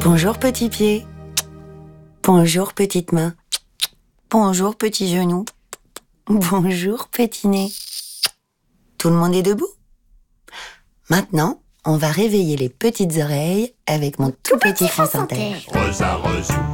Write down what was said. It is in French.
Bonjour petit pied. Bonjour petite main. Bonjour petit genou. Bonjour petit nez. Tout le monde est debout? Maintenant, on va réveiller les petites oreilles avec mon tout petit France Inter. Rosa, Rosou,